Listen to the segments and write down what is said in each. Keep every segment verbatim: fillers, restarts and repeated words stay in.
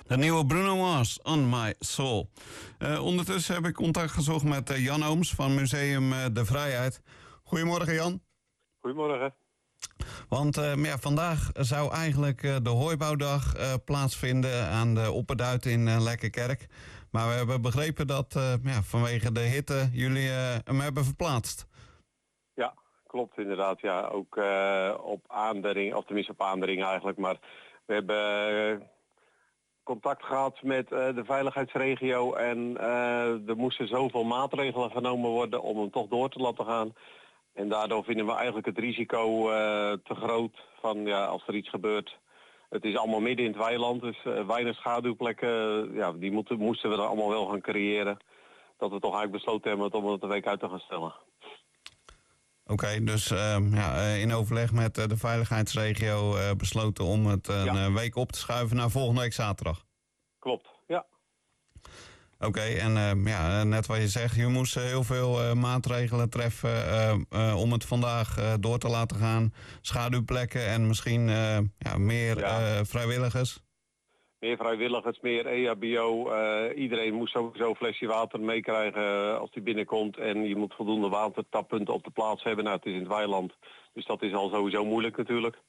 De nieuwe Bruno Mars, On My Soul. Uh, ondertussen heb ik contact gezocht met uh, Jan Ooms van Museum uh, De Vrijheid. Goedemorgen, Jan. Goedemorgen. Want uh, ja, vandaag zou eigenlijk uh, de hooibouwdag uh, plaatsvinden aan de Opperduit in uh, Lekkerkerk. Maar we hebben begrepen dat uh, ja, vanwege de hitte jullie uh, hem hebben verplaatst. Ja, klopt inderdaad. Ja, ook uh, op aandring, of tenminste op aandring eigenlijk. Maar we hebben uh, contact gehad met uh, de veiligheidsregio en uh, er moesten zoveel maatregelen genomen worden om hem toch door te laten gaan. En daardoor vinden we eigenlijk het risico uh, te groot van ja, als er iets gebeurt. Het is allemaal midden in het weiland, dus uh, weinig schaduwplekken. Uh, ja, die moeten, moesten we dan allemaal wel gaan creëren. Dat we toch eigenlijk besloten hebben om het de week uit te gaan stellen. Oké, okay, dus uh, ja, in overleg met uh, de veiligheidsregio uh, besloten om het een ja. week op te schuiven naar volgende week zaterdag. Klopt, ja. Oké, okay, en uh, ja, net wat je zegt, je moest heel veel uh, maatregelen treffen uh, uh, om het vandaag uh, door te laten gaan. Schaduwplekken en misschien uh, ja, meer ja. uh, vrijwilligers. Meer vrijwilligers, meer E H B O. Uh, iedereen moest sowieso een flesje water meekrijgen uh, als die binnenkomt. En je moet voldoende watertappunten op de plaats hebben. Nou, het is in het weiland, dus dat is al sowieso moeilijk natuurlijk.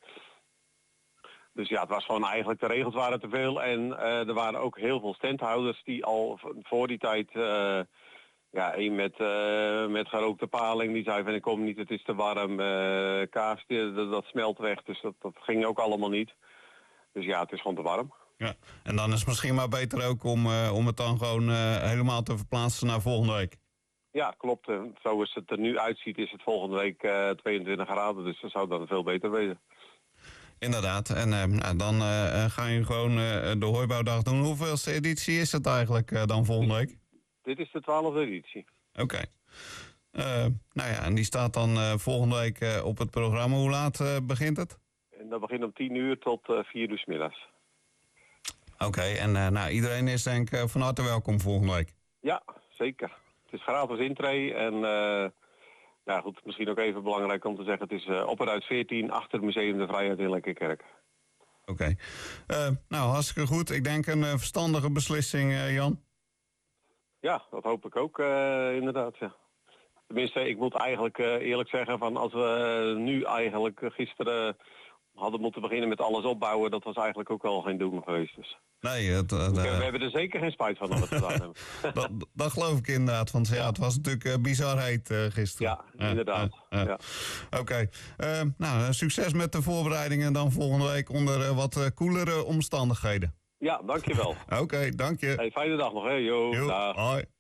Dus ja, het was gewoon eigenlijk, de regels waren te veel. En uh, er waren ook heel veel standhouders die al voor die tijd... Uh, ja, één met, uh, met gerookte paling, die zei van ik kom niet, het is te warm. Uh, kaas, dat, dat smelt weg, dus dat, dat ging ook allemaal niet. Dus ja, het is gewoon te warm. Ja, en dan is het misschien maar beter ook om, uh, om het dan gewoon uh, helemaal te verplaatsen naar volgende week. Ja, klopt. Uh, zoals het er nu uitziet is het volgende week uh, tweeëntwintig graden, dus dat zou dan veel beter wezen. Inderdaad, en uh, nou, dan uh, gaan jullie gewoon uh, de hooibouwdag doen. Hoeveelste editie is het eigenlijk uh, dan volgende week? Dit is de twaalfde editie. Oké. Okay. Uh, nou ja, en die staat dan uh, volgende week uh, op het programma. Hoe laat uh, begint het? En dat begint om tien uur tot uh, vier uur 's middags. Oké, okay, en uh, nou, iedereen is denk ik uh, van harte welkom volgende week. Ja, zeker. Het is gratis intree en uh, ja, goed, misschien ook even belangrijk om te zeggen, het is uh, Opperduit veertien achter het Museum De Vrijheid in Lekkerkerk. Oké, okay. uh, nou hartstikke goed. Ik denk een uh, verstandige beslissing, uh, Jan. Ja, dat hoop ik ook uh, inderdaad, ja. Tenminste, ik moet eigenlijk uh, eerlijk zeggen van als we uh, nu eigenlijk uh, gisteren hadden moeten beginnen met alles opbouwen, dat was eigenlijk ook wel geen doen geweest. Dus. Nee, het, uh, we, we hebben er zeker geen spijt van dat we het gedaan hebben. dat, dat geloof ik inderdaad, want ja, ja. het was natuurlijk uh, bizar heet uh, gisteren. Ja, inderdaad. Uh, uh, uh. ja. Oké, okay. uh, nou succes met de voorbereidingen dan volgende week onder uh, wat uh, koelere omstandigheden. Ja, dankjewel. Oké, okay, dank je. Hey, fijne dag nog, hè. Jo, jo, dag. Hoi.